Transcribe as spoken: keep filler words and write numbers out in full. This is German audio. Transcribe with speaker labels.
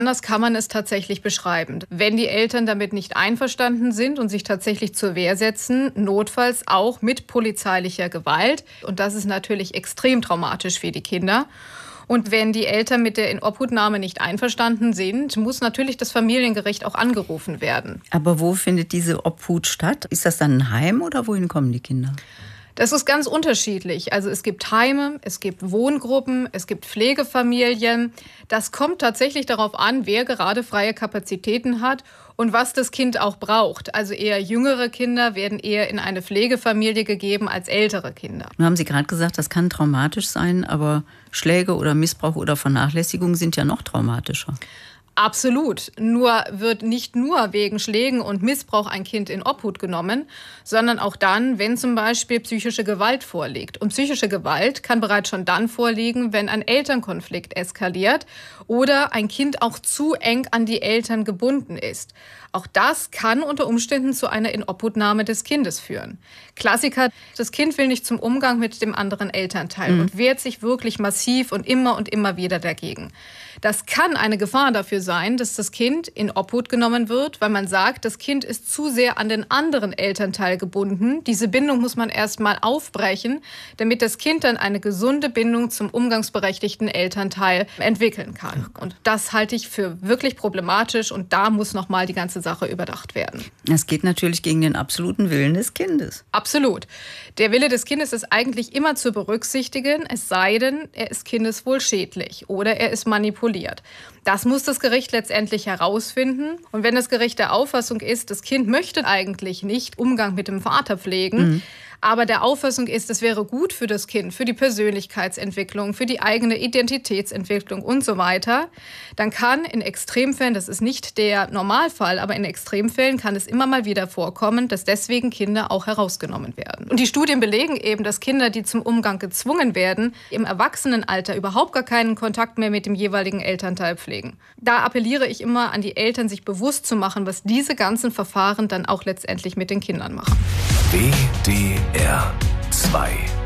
Speaker 1: Anders kann man es tatsächlich beschreiben. Wenn die Eltern damit nicht einverstanden sind und sich tatsächlich zur Wehr setzen, notfalls auch mit polizeilicher Gewalt. Und das ist natürlich extrem traumatisch für die Kinder. Und wenn die Eltern mit der Inobhutnahme nicht einverstanden sind, muss natürlich das Familiengericht auch angerufen werden.
Speaker 2: Aber wo findet diese Obhut statt? Ist das dann ein Heim oder wohin kommen die Kinder?
Speaker 1: Das ist ganz unterschiedlich. Also es gibt Heime, es gibt Wohngruppen, es gibt Pflegefamilien. Das kommt tatsächlich darauf an, wer gerade freie Kapazitäten hat und was das Kind auch braucht. Also eher jüngere Kinder werden eher in eine Pflegefamilie gegeben als ältere Kinder.
Speaker 2: Nun haben Sie gerade gesagt, das kann traumatisch sein, aber Schläge oder Missbrauch oder Vernachlässigung sind ja noch traumatischer.
Speaker 1: Absolut. Nur wird nicht nur wegen Schlägen und Missbrauch ein Kind in Obhut genommen, sondern auch dann, wenn zum Beispiel psychische Gewalt vorliegt. Und psychische Gewalt kann bereits schon dann vorliegen, wenn ein Elternkonflikt eskaliert oder ein Kind auch zu eng an die Eltern gebunden ist. Auch das kann unter Umständen zu einer Inobhutnahme des Kindes führen. Klassiker, das Kind will nicht zum Umgang mit dem anderen Elternteil mhm. und wehrt sich wirklich massiv und immer und immer wieder dagegen. Das kann eine Gefahr dafür sein, dass das Kind in Obhut genommen wird, weil man sagt, das Kind ist zu sehr an den anderen Elternteil gebunden. Diese Bindung muss man erst mal aufbrechen, damit das Kind dann eine gesunde Bindung zum umgangsberechtigten Elternteil entwickeln kann. Und das halte ich für wirklich problematisch und da muss noch mal die ganze Sache überdacht werden.
Speaker 2: Das geht natürlich gegen den absoluten Willen des Kindes.
Speaker 1: Absolut. Der Wille des Kindes ist eigentlich immer zu berücksichtigen, es sei denn, er ist kindeswohlschädlich oder er ist manipuliert. Das muss das Gericht letztendlich herausfinden. Und wenn das Gericht der Auffassung ist, das Kind möchte eigentlich nicht Umgang mit dem Vater pflegen, mhm. aber der Auffassung ist, es wäre gut für das Kind, für die Persönlichkeitsentwicklung, für die eigene Identitätsentwicklung und so weiter, dann kann in Extremfällen, das ist nicht der Normalfall, aber in Extremfällen kann es immer mal wieder vorkommen, dass deswegen Kinder auch herausgenommen werden. Und die Studien belegen eben, dass Kinder, die zum Umgang gezwungen werden, im Erwachsenenalter überhaupt gar keinen Kontakt mehr mit dem jeweiligen Elternteil pflegen. Da appelliere ich immer an die Eltern, sich bewusst zu machen, was diese ganzen Verfahren dann auch letztendlich mit den Kindern machen.
Speaker 3: W D R zwei